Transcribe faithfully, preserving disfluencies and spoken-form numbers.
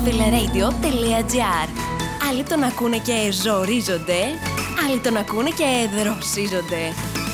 fileradio τελεία gr. Άλλοι τον ακούνε και ζορίζονται, άλλοι τον ακούνε και δροσίζονται.